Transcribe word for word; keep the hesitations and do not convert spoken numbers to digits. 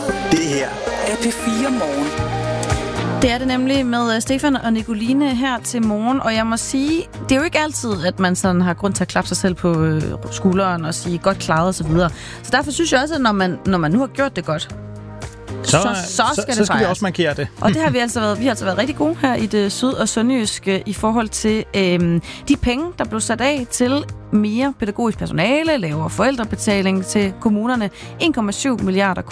Det her er P fire Morgen. Det er det nemlig med Stefan og Nicoline her til morgen, og jeg må sige, det er jo ikke altid, at man sådan har grund til at klappe sig selv på skulderen og sige godt klaret og så videre. Så derfor synes jeg også, at når man, når man nu har gjort det godt, Så, så, så, så skal, så det skal vi også markere det. Og det har vi altså været, vi har altså været rigtig gode her i det syd- og sønderjyske i forhold til øhm, de penge, der blev sat af til mere pædagogisk personale, lavere forældrebetaling til kommunerne. en komma syv milliarder